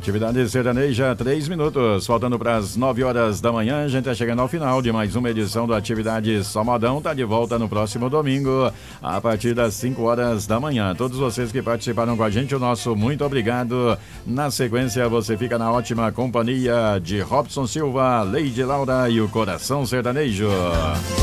Atividade sertaneja, 3 minutos, faltando para as 9 horas da manhã. A gente está chegando ao final de mais uma edição do Atividade Só Modão. Tá de volta no próximo domingo, a partir das 5 horas da manhã. Todos vocês que participaram com a gente, o nosso muito obrigado. Na sequência, você fica na ótima companhia de Robson Silva, Lady Laura e o Coração Sertanejo.